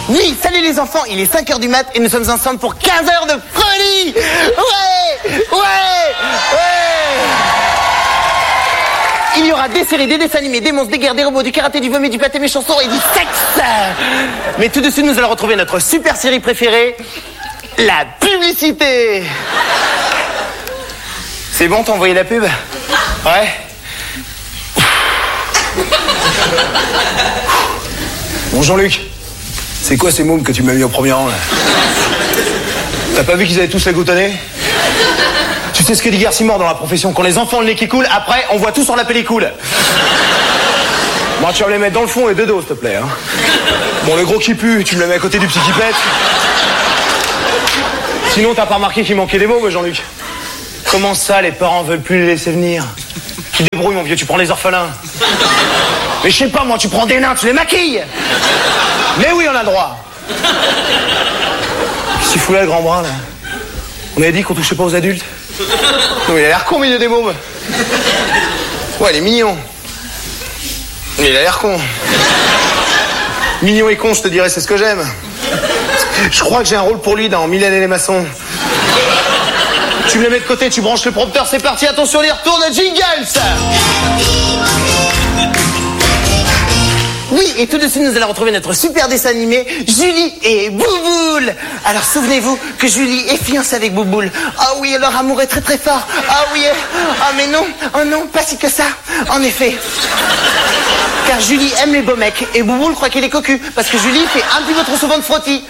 Oui, salut les enfants, il est 5h du mat et nous sommes ensemble pour 15 heures de folie. Ouais. Il y aura des séries, des dessins animés, des monstres, des guerres, des robots, du karaté, du vomi, du pâté, mes chansons et du sexe. Mais tout de suite, nous allons retrouver notre super série préférée, la publicité. C'est bon, t'as envoyé la pub? Ouais. Bon, Jean-Luc, c'est quoi ces mômes que tu m'as mis au premier rang, là? T'as pas vu qu'ils avaient tous la goutte au nez? Tu sais ce que dit Garcimore dans la profession, quand les enfants ont le nez qui coule, après, on voit tout sur la pellicule. Bon, tu vas me les mettre dans le fond et de dos, s'il te plaît, hein. Bon, le gros qui pue, tu me le mets à côté du petit qui pète. Sinon, t'as pas remarqué qu'il manquait des mômes, Jean-Luc? Comment ça, les parents veulent plus les laisser venir? Tu débrouilles, mon vieux, tu prends les orphelins. Mais je sais pas, moi, tu prends des nains, tu les maquilles. Mais oui, on a le droit. Qu'est-ce qu'il fout là, le grand bras, là? On avait dit qu'on touchait pas aux adultes. Non, mais il a l'air con, au milieu des mômes. Ouais, il est mignon. Mais il a l'air con. Mignon et con, je te dirais, c'est ce que j'aime. Je crois que j'ai un rôle pour lui dans Mylène et les maçons. Tu me les mets de côté, tu branches le prompteur, c'est parti, attention, les retours de jingles. Oui, et tout de suite, nous allons retrouver notre super dessin animé, Julie et Bouboule. Alors, souvenez-vous que Julie est fiancée avec Bouboule. Ah oui, leur amour est très très fort. Ah oui, ah mais non, oh non, pas si que ça. En effet. Car Julie aime les beaux mecs et Bouboule croit qu'il est cocu parce que Julie fait un petit peu trop souvent de frottis.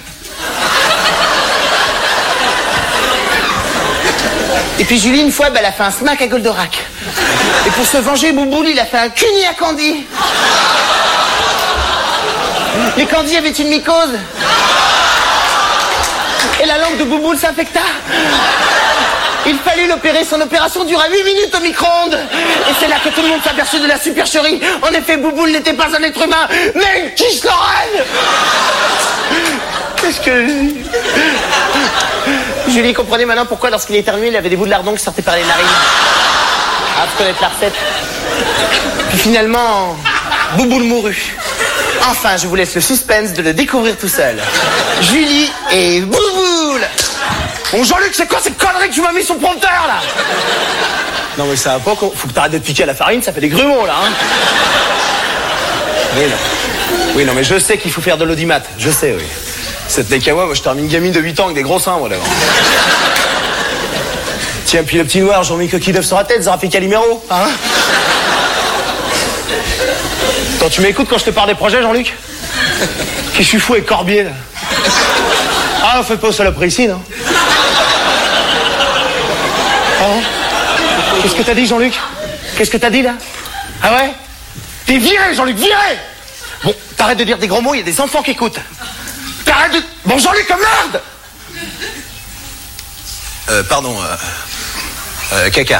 Et puis Julie, une fois, elle a fait un smack à Goldorak. Et pour se venger, Bouboule, il a fait un cuni à Candy. Les Candy avaient une mycose. Et la langue de Bouboule s'infecta. Il fallut l'opérer. Son opération dura 8 minutes au micro-ondes. Et c'est là que tout le monde s'aperçut de la supercherie. En effet, Bouboule n'était pas un être humain, mais une quiche Lorraine. Qu'est-ce que... Julie comprenait maintenant pourquoi, lorsqu'il éternuait, il avait des bouts de lardon qui sortaient par les narines. Ah, faut connaître la recette. Puis finalement, Bouboule mourut. Enfin, je vous laisse le suspense de le découvrir tout seul. Julie et Bouboule. Bon, Jean-Luc, c'est quoi cette connerie que tu m'as mis sur le prompteur, là? Non, mais ça va pas, faut que t'arrêtes de piquer à la farine, ça fait des grumeaux, là, hein. Oui, non, mais je sais qu'il faut faire de l'audimat, je sais, oui. Cette n'est qu'à moi, je termine une gamine de 8 ans avec des gros seins, moi, d'abord. Tiens, puis le petit noir, Jean-Mi coquille d'œuf sur la tête, Zarafi Calimero, hein? Attends, tu m'écoutes quand je te parle des projets, Jean-Luc? Qui je suis fou avec Corbier, là. Ah, faites pas au saloperie ici, non? Ah bon? Qu'est-ce que t'as dit, Jean-Luc? Qu'est-ce que t'as dit, là? Ah ouais? T'es viré, Jean-Luc, viré! Bon, t'arrêtes de dire des gros mots, il y a des enfants qui écoutent. T'arrêtes de... Bon, Jean-Luc, comme merde! Pardon, caca.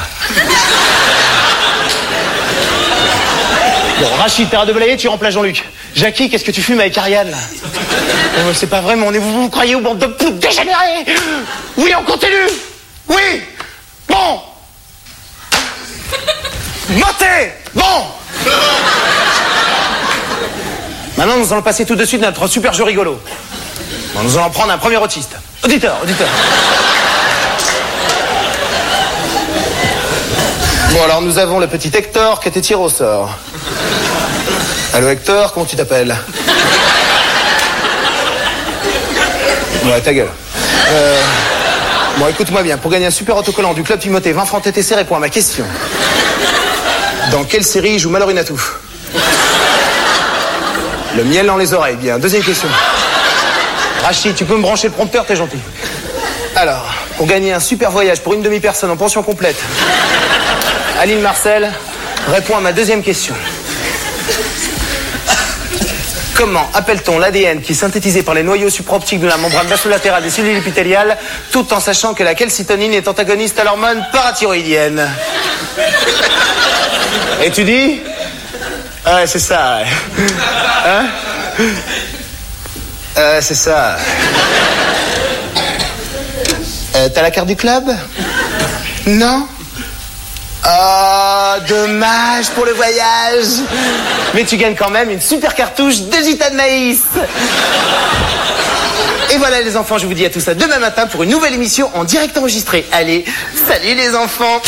Bon, Rachid, t'arrêtes de balayer, tu remplaces Jean-Luc. Jackie, qu'est-ce que tu fumes avec Ariane, là? Oh, c'est pas vrai, mais vous croyez aux bandes de putes dégénérées? Oui, on continue. Oui. Bon. Notez. Bon. Maintenant, nous allons passer tout de suite à notre super jeu rigolo. Bon, nous allons prendre un premier autiste. Auditeur. Bon, alors nous avons le petit Hector qui a été tiré au sort. Allô Hector, comment tu t'appelles? Ouais, ta gueule. Bon, écoute-moi bien. Pour gagner un super autocollant du Club Timothée, 20 francs TTC, réponds à ma question. Dans quelle série joue Mallory Natou? Le miel dans les oreilles, bien. Deuxième question. Rachid, tu peux me brancher le prompteur, t'es gentil. Alors, pour gagner un super voyage pour une demi-personne en pension complète, Aline Marcel, réponds à ma deuxième question. Comment appelle-t-on l'ADN qui est synthétisé par les noyaux supraoptiques de la membrane basolatérale des cellules épithéliales, tout en sachant que la calcitonine est antagoniste à l'hormone parathyroïdienne? Et tu dis? Ouais, c'est ça, ouais. Hein? C'est ça. T'as la carte du club? Non? Oh, dommage pour le voyage. Mais tu gagnes quand même une super cartouche de gita de maïs. Voilà les enfants, je vous dis à tous à demain matin pour une nouvelle émission en direct enregistré. Allez, salut les enfants.